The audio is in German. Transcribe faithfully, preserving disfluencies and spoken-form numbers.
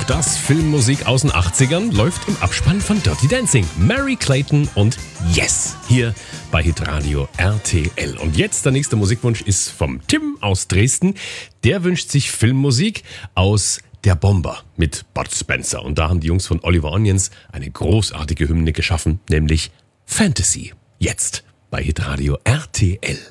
das Filmmusik aus den achtzigern läuft im Abspann von Dirty Dancing. Mary Clayton und Yes, hier bei Hitradio R T L. Und jetzt der nächste Musikwunsch ist vom Tim aus Dresden. Der wünscht sich Filmmusik aus Der Bomber mit Bud Spencer. Und da haben die Jungs von Oliver Onions eine großartige Hymne geschaffen, nämlich Fantasy. Jetzt bei Hitradio R T L.